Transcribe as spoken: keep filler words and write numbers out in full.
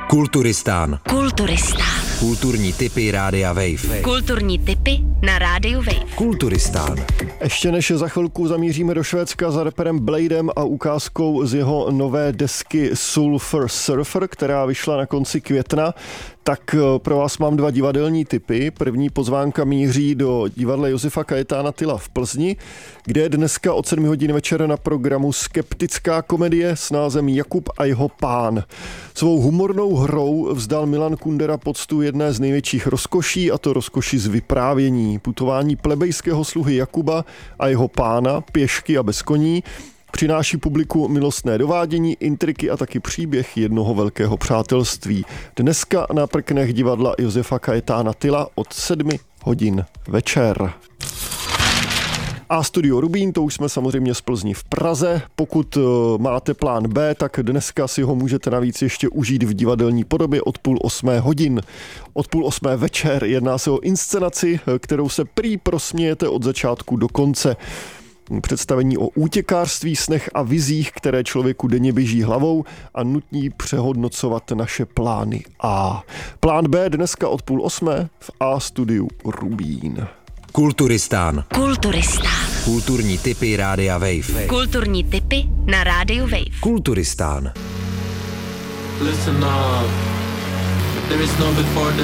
Kulturistán. Kulturistán. Kulturní tipy Rádia Wave. Kulturní tipy na Rádiu Wave. Kulturistán. Ještě než za chvilku zamíříme do Švédska za raperem Bladem a ukázkou z jeho nové desky Sulfur Surfer, která vyšla na konci května, tak pro vás mám dva divadelní tipy. První pozvánka míří do divadla Josefa Kajetána Tyla v Plzni, kde je dneska od sedmi hodin večer na programu skeptická komedie s názvem Jakub a jeho pán. Svou humornou hrou vzdal Milan Kundera poctu jedné z největších rozkoší, a to rozkoši z vyprávění. Putování plebejského sluhy Jakuba a jeho pána, pěšky a bez koní, přináší publiku milostné dovádění, intriky a taky příběh jednoho velkého přátelství. Dneska na prknech divadla Josefa Kajetána Tyla od sedmi hodin večer. A studio Rubín, to už jsme samozřejmě z Plzni v Praze. Pokud máte plán B, tak dneska si ho můžete navíc ještě užít v divadelní podobě od půl osmé hodin. Od půl osmé večer jedná se o inscenaci, kterou se prý prosmějete od začátku do konce. Představení o útěkářství, snech a vizích, které člověku denně běží hlavou a nutí přehodnocovat naše plány A. Plán B dneska od půl osmé v A studiu Rubín. Kulturistán. Kulturistán. Kulturní tipy Rádia Wave. Kulturní tipy na Rádiu Wave. Kulturistán. Listen up. There is no before the